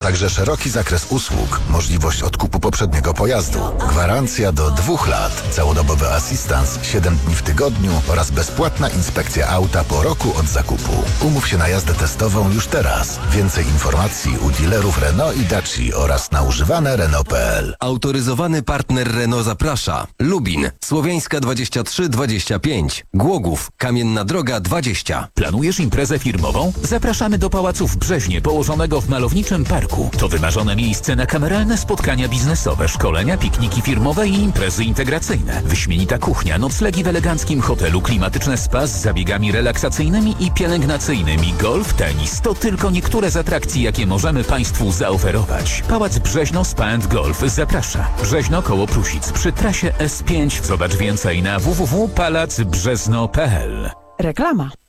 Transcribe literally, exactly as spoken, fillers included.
także szeroki zakres usług, możliwość odkupu poprzedniego pojazdu, gwarancja do dwóch lat, całodobowy asystans siedem dni w tygodniu oraz bezpłatna inspekcja auta po roku od zakupu. Umów się na jazdę testową już teraz. Więcej informacji u dealerów Renault i Daci oraz na używane Renault kropka p l. Autoryzowany partner Renault zaprasza. Lubin, Słowiańska dwadzieścia trzy dwadzieścia pięć. Głogów, Kamienna Droga dwadzieścia. Planujesz imprezę firmową? Zapraszamy do Pałacu w Brzeźnie, położonego w malowniczym parku. To wymarzone miejsce na kameralne spotkania biznesowe, szkolenia, pikniki firmowe i imprezy integracyjne. Wyśmienita kuchnia, noclegi w eleganckim hotelu, klimatyczne spa z zabiegami relaksacyjnymi i pielęgnacyjnymi, golf, tenis. To tylko niektóre z atrakcji, jakie możemy Państwu zaoferować. Pałac Brzeźno Spa and Golf zaprasza. Brzeźno koło Prusic przy trasie S pięć. Zobacz więcej na w w w kropka pałac brzezno kropka p l. Reklama.